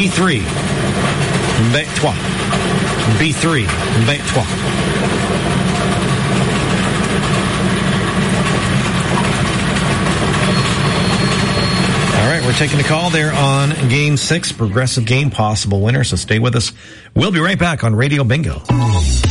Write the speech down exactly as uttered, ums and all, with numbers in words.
B three, vingt-trois. B three, vingt-trois. All right, we're taking a call there on Game six, Progressive Game, possible winner, so stay with us. We'll be right back on Radio Bingo.